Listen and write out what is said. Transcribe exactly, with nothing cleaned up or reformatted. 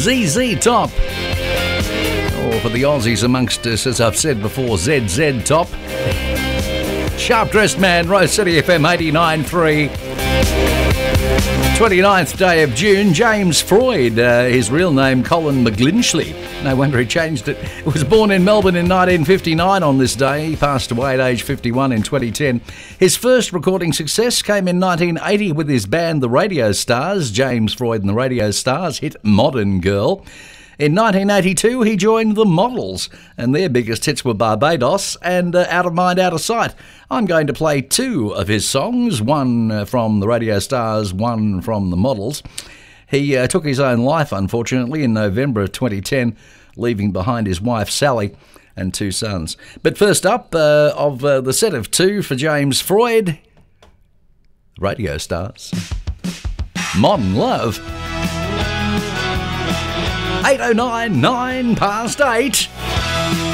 Z Z Top. Or for the Aussies amongst us, as I've said before, Z Z Top. Sharp Dressed Man, Rose City F M eighty-nine point three. twenty-ninth day of June, James Freud, uh, his real name Colin McGlinchley. No wonder he changed it. He was born in Melbourne in nineteen fifty-nine on this day. He passed away at age fifty-one in twenty ten. His first recording success came in nineteen eighty with his band The Radio Stars. James Freud and the Radio Stars hit Modern Girl. In nineteen eighty-two, he joined the Models, and their biggest hits were Barbados and uh, Out of Mind, Out of Sight. I'm going to play two of his songs, one uh, from the Radio Stars, one from the Models. He uh, took his own life, unfortunately, in November of twenty ten, leaving behind his wife, Sally, and two sons. But first up, uh, of uh, the set of two for James Freud, Radio Stars, Modern Love. eight oh nine, nine past eight.